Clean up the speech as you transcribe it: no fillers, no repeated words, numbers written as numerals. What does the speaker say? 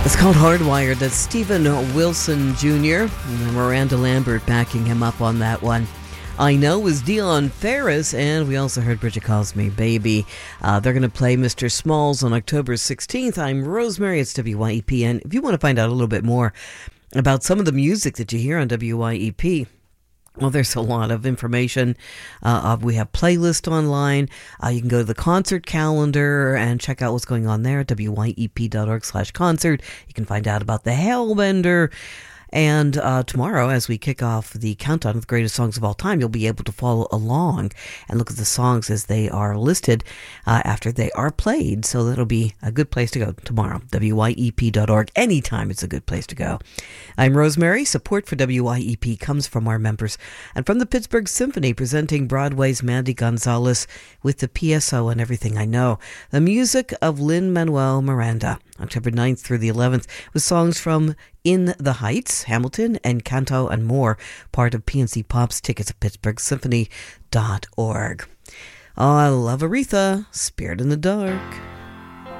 It's called Hardwired. That's Stephen Wilson Jr. and Miranda Lambert backing him up on that one. I Know was Dion Ferris, and we also heard Bridget Calls Me Baby. They're going to play Mr. Smalls on October 16th. I'm Rosemary. It's WYEP, and if you want to find out a little bit more about some of the music that you hear on WYEP, well, there's a lot of information. We have playlists online. You can go to the concert calendar and check out what's going on there at wyep.org/concert. You can find out about the Hellbender. And tomorrow, as we kick off the countdown of the greatest songs of all time, you'll be able to follow along and look at the songs as they are listed after they are played. So that'll be a good place to go tomorrow. wyep.org. Anytime it's a good place to go. I'm Rosemary. Support for WYEP comes from our members and from the Pittsburgh Symphony, presenting Broadway's Mandy Gonzalez with the PSO and Everything I Know. The music of Lin-Manuel Miranda, October 9th through the 11th, with songs from In the Heights, Hamilton, and Canto and more, part of PNC Pop's tickets at pittsburghsymphony.org. Oh, I love Aretha, Spirit in the Dark.